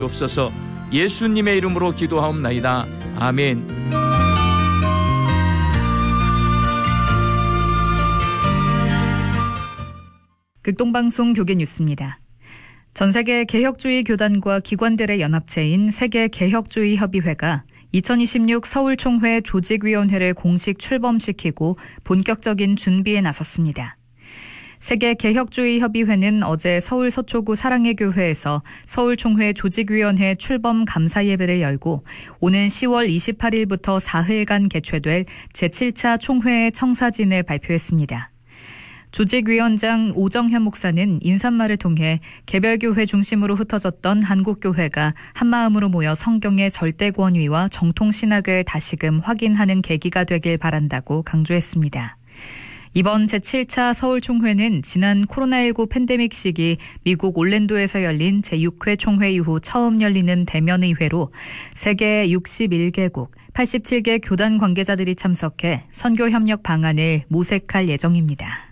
주옵소서. 예수님의 이름으로 기도하옵나이다. 아멘. 극동방송 교계뉴스입니다. 전세계 개혁주의 교단과 기관들의 연합체인 세계개혁주의협의회가 2026 서울총회 조직위원회를 공식 출범시키고 본격적인 준비에 나섰습니다. 세계개혁주의협의회는 어제 서울 서초구 사랑의 교회에서 서울총회 조직위원회 출범 감사 예배를 열고 오는 10월 28일부터 사흘간 개최될 제7차 총회의 청사진을 발표했습니다. 조직위원장 오정현 목사는 인사말을 통해 개별교회 중심으로 흩어졌던 한국교회가 한마음으로 모여 성경의 절대 권위와 정통신학을 다시금 확인하는 계기가 되길 바란다고 강조했습니다. 이번 제7차 서울총회는 지난 코로나19 팬데믹 시기 미국 올랜도에서 열린 제6회 총회 이후 처음 열리는 대면의회로 세계 61개국 87개 교단 관계자들이 참석해 선교협력 방안을 모색할 예정입니다.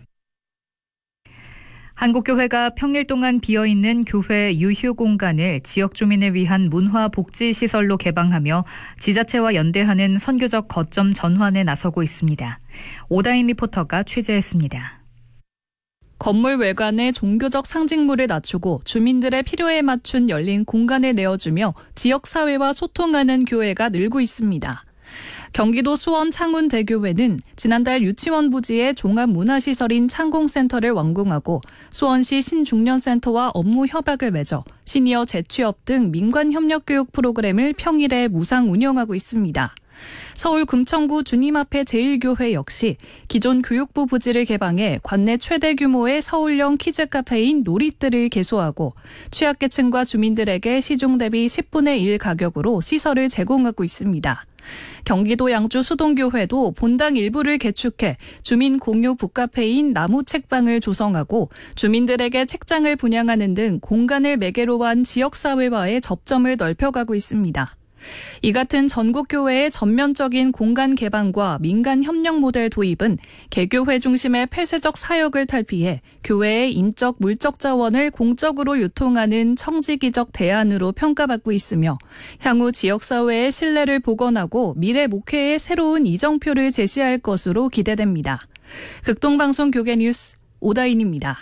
한국교회가 평일 동안 비어있는 교회 유휴 공간을 지역 주민을 위한 문화복지시설로 개방하며 지자체와 연대하는 선교적 거점 전환에 나서고 있습니다. 오다인 리포터가 취재했습니다. 건물 외관에 종교적 상징물을 낮추고 주민들의 필요에 맞춘 열린 공간을 내어주며 지역사회와 소통하는 교회가 늘고 있습니다. 경기도 수원 창운대교회는 지난달 유치원 부지에 종합문화시설인 창공센터를 완공하고 수원시 신중년센터와 업무 협약을 맺어 시니어 재취업 등 민관협력교육 프로그램을 평일에 무상 운영하고 있습니다. 서울 금천구 주님앞에 제일교회 역시 기존 교육부 부지를 개방해 관내 최대 규모의 서울형 키즈카페인 놀이뜰을 개소하고 취약계층과 주민들에게 시중 대비 10분의 1 가격으로 시설을 제공하고 있습니다. 경기도 양주 수동교회도 본당 일부를 개축해 주민 공유 북카페인 나무 책방을 조성하고 주민들에게 책장을 분양하는 등 공간을 매개로 한 지역사회와의 접점을 넓혀가고 있습니다. 이 같은 전국교회의 전면적인 공간 개방과 민간 협력 모델 도입은 개교회 중심의 폐쇄적 사역을 탈피해 교회의 인적 물적 자원을 공적으로 유통하는 청지기적 대안으로 평가받고 있으며 향후 지역사회의 신뢰를 복원하고 미래 목회의 새로운 이정표를 제시할 것으로 기대됩니다. 극동방송 교계뉴스 오다인입니다.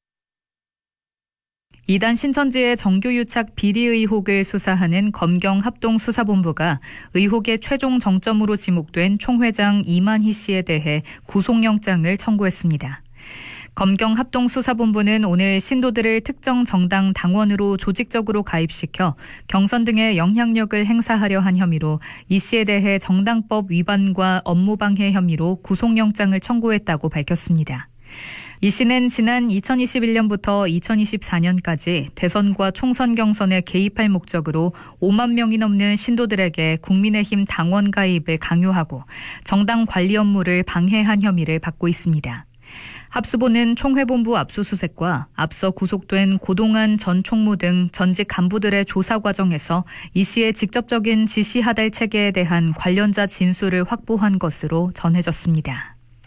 이단 신천지의 정교유착 비리 의혹을 수사하는 검경합동수사본부가 의혹의 최종 정점으로 지목된 총회장 이만희 씨에 대해 구속영장을 청구했습니다. 검경합동수사본부는 오늘 신도들을 특정 정당 당원으로 조직적으로 가입시켜 경선 등의 영향력을 행사하려 한 혐의로 이 씨에 대해 정당법 위반과 업무방해 혐의로 구속영장을 청구했다고 밝혔습니다. 이 씨는 지난 2021년부터 2024년까지 대선과 총선 경선에 개입할 목적으로 5만 명이 넘는 신도들에게 국민의힘 당원 가입을 강요하고 정당 관리 업무를 방해한 혐의를 받고 있습니다. 합수본은 총회본부 압수수색과 앞서 구속된 고동환 전 총무 등 전직 간부들의 조사 과정에서 이 씨의 직접적인 지시 하달 체계에 대한 관련자 진술을 확보한 것으로 전해졌습니다.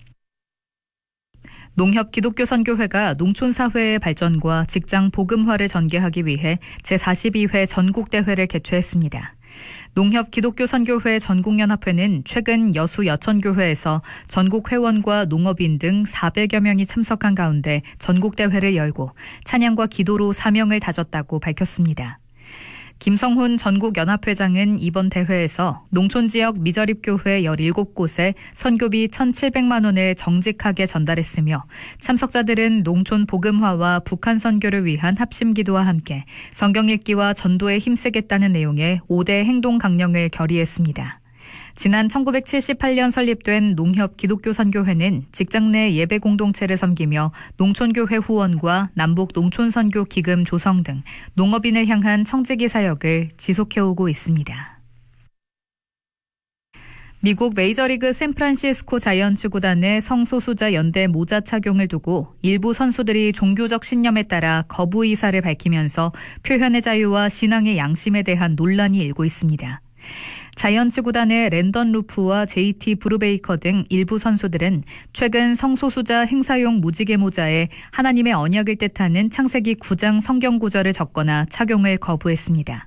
농협기독교선교회가 농촌사회의 발전과 직장 복음화를 전개하기 위해 제42회 전국대회를 개최했습니다. 농협기독교선교회 전국연합회는 최근 여수 여천교회에서 전국 회원과 농업인 등 400여 명이 참석한 가운데 전국대회를 열고 찬양과 기도로 사명을 다졌다고 밝혔습니다. 김성훈 전국연합회장은 이번 대회에서 농촌지역 미저립교회 17곳에 선교비 1,700만 원을 정직하게 전달했으며 참석자들은 농촌 복음화와 북한 선교를 위한 합심기도와 함께 성경 읽기와 전도에 힘쓰겠다는 내용의 5대 행동 강령을 결의했습니다. 지난 1978년 설립된 농협기독교선교회는 직장 내 예배 공동체를 섬기며 농촌교회 후원과 남북 농촌선교 기금 조성 등 농업인을 향한 청지기 사역을 지속해오고 있습니다. 미국 메이저리그 샌프란시스코 자이언츠 구단의 성소수자 연대 모자 착용을 두고 일부 선수들이 종교적 신념에 따라 거부 의사를 밝히면서 표현의 자유와 신앙의 양심에 대한 논란이 일고 있습니다. 자이언츠 구단의 랜던 루프와 JT 브루베이커 등 일부 선수들은 최근 성소수자 행사용 무지개 모자에 하나님의 언약을 뜻하는 창세기 9장 성경 구절을 적거나 착용을 거부했습니다.